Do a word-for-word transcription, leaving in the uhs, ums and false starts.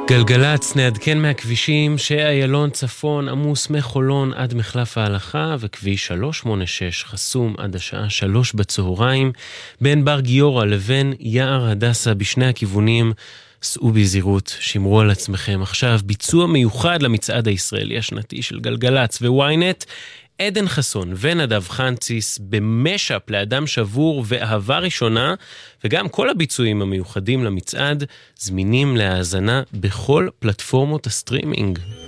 גלגלץ נעדכן מהכבישים שאיילון צפון עמוס מחולון עד מחלף ההלכה, וכביש שלוש שמונה שש חסום עד השעה שלוש בצהריים, בין בר גיורא לבין יער הדסה בשני הכיוונים. סעו בזהירות, שמרו על עצמכם. עכשיו ביצוע מיוחד למצעד הישראלי השנתי של גלגלץ וויינט. עדן חסון ונדב חנציס במשאפ לאדם שבור ואהבה ראשונה, וגם כל הביצועים המיוחדים למצעד זמינים להאזנה בכל פלטפורמות הסטרימינג.